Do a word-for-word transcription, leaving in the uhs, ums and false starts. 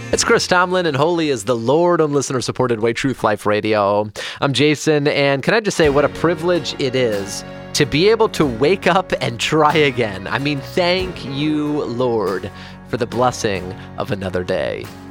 It's Chris Tomlin, and holy is the Lord on listener-supported Way Truth Life Radio. I'm Jason, and can I just say what a privilege it is to be able to wake up and try again. I mean, thank you, Lord, for the blessing of another day.